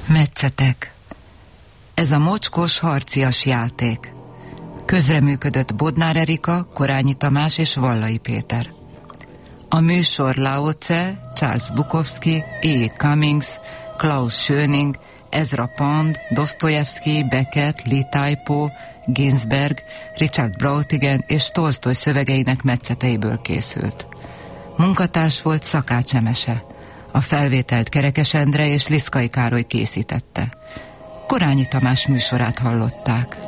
Metszetek. Ez a mocskos, harcias játék. Közreműködött Bodnár Erika, Korányi Tamás és Vallai Péter. A műsor Lao Tse, Charles Bukowski, E. Cummings, Klaus Schöning, Ezra Pound, Dostoyevsky, Beckett, Lee Taipo, Ginsberg, Richard Brautigan és Tolsztoly szövegeinek metszeteiből készült. Munkatárs volt Szakács Emese. A felvételt Kerekes Endre és Liszkai Károly készítette. Korányi Tamás műsorát hallották.